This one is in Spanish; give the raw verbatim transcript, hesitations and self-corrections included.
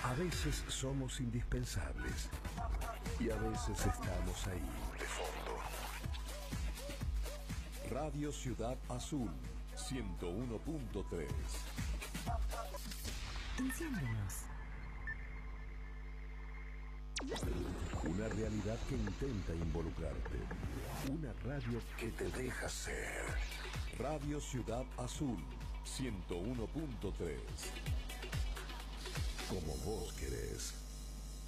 A veces somos indispensables y a veces estamos ahí, de fondo. Radio Ciudad Azul, ciento uno punto tres. Enciéndenos. Una realidad que intenta involucrarte. Una radio que te deja ser. Radio Ciudad Azul, ciento uno punto tres. Como vos querés.